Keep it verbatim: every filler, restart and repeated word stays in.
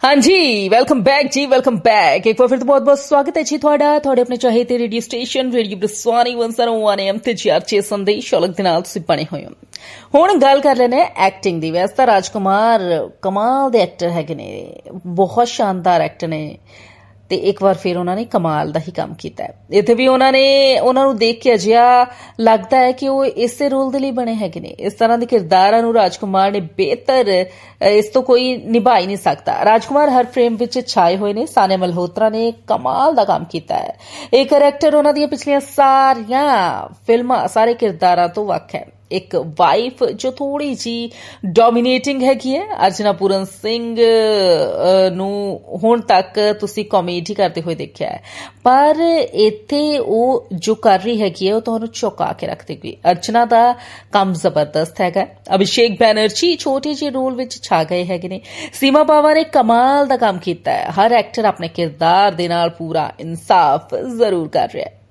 हाँ जी, welcome back जी, welcome back. एक बार फिर तो बहुत बहुत स्वागत है जी ਤੁਹਾਡਾ ਤੁਹਾਡੇ ਆਪਣੇ ਚਾਹੀਦੇ ਰੇਡੀਓ ਸਟੇਸ਼ਨ ਰੇਡੀਓ ਬਰਸਵਾਨੀ ਇੱਕ ਸੌ ਇੱਕ ਐਮ ਤੇ ਚਰਚੇ ਸੰਦੇਸ਼ ਅਲੱਗ ਦੇ ਨਾਲ ਤੁਸੀਂ ਬਣੇ ਹੋਏ ਹੋ। ਹੁਣ ਗੱਲ ਕਰ ਲੈਣੇ ਐਕਟਿੰਗ ਦੀ। ਵੈਸੇ ਤਾਂ ਰਾਜਕੁਮਾਰ ਕਮਾਲ ਦੇ ਐਕਟਰ ਹੈਗੇ ਨੇ, ਬਹੁਤ ਸ਼ਾਨਦਾਰ ਐਕਟਰ ਨੇ ਤੇ ਇੱਕ ਵਾਰ ਫਿਰ ਉਹਨਾਂ ਨੇ ਕਮਾਲ ਦਾ ਹੀ ਕੰਮ ਕੀਤਾ ਹੈ। ਇੱਥੇ ਵੀ ਉਹਨਾਂ ਨੇ ਉਹਨਾਂ ਨੂੰ ਦੇਖ ਕੇ ਅਜਿਹਾ ਲੱਗਦਾ ਹੈ ਕਿ ਉਹ ਇਸੇ ਰੋਲ ਦੇ ਲਈ ਬਣੇ ਹੈਗੇ ਨੇ। ਇਸ ਤਰ੍ਹਾਂ ਦੇ ਕਿਰਦਾਰਾਂ ਨੂੰ ਰਾਜਕੁਮਾਰ ਨੇ ਬਿਹਤਰ ਇਸ ਤੋਂ ਕੋਈ ਨਿਭਾ ਹੀ ਨਹੀਂ ਸਕਦਾ। ਰਾਜਕੁਮਾਰ ਹਰ ਫਰੇਮ ਵਿੱਚ ਛਾਏ ਹੋਏ ਨੇ। ਸਾਨੀਆ ਮਲਹੋਤਰਾ ਨੇ ਕਮਾਲ ਦਾ ਕੰਮ ਕੀਤਾ ਹੈ। ਇਹ ਕਰੈਕਟਰ ਉਹਨਾਂ ਦੀਆਂ ਪਿਛਲੀਆਂ ਸਾਰੀਆਂ ਫਿਲਮਾਂ ਸਾਰੇ ਕਿਰਦਾਰਾਂ ਤੋਂ ਵੱਖ ਹੈ। ਇੱਕ ਵਾਈਫ ਜੋ ਥੋੜੀ ਜੀ ਡੋਮੀਨੇਟਿੰਗ ਹੈਗੀ ਹੈ। ਅਰਚਨਾ ਪੂਰਨ ਸਿੰਘ ਨੂੰ ਹੁਣ ਤੱਕ ਤੁਸੀਂ ਕਾਮੇਡੀ ਕਰਦੇ ਹੋਏ ਦੇਖਿਆ ਹੈ, ਪਰ ਇੱਥੇ ਉਹ ਜੋ ਕਰ ਰਹੀ ਹੈਗੀ ਹੈ ਉਹ ਤੁਹਾਨੂੰ ਚੌਂਕਾ ਕੇ ਰੱਖ ਦੇਗੀ। ਅਰਚਨਾ ਦਾ ਕੰਮ ਜ਼ਬਰਦਸਤ ਹੈਗਾ। ਅਭਿਸ਼ੇਕ ਬੈਨਰਜੀ ਛੋਟੇ ਜਿਹੇ ਰੋਲ ਵਿੱਚ ਛਾ ਗਏ ਹੈਗੇ ਨੇ। ਸੀਮਾ ਬਾਵਾ ਨੇ ਕਮਾਲ ਦਾ ਕੰਮ ਕੀਤਾ ਹੈ। ਹਰ ਐਕਟਰ ਆਪਣੇ ਕਿਰਦਾਰ ਦੇ ਨਾਲ ਪੂਰਾ ਇਨਸਾਫ ਜ਼ਰੂਰ ਕਰ ਰਿਹਾ ਹੈ।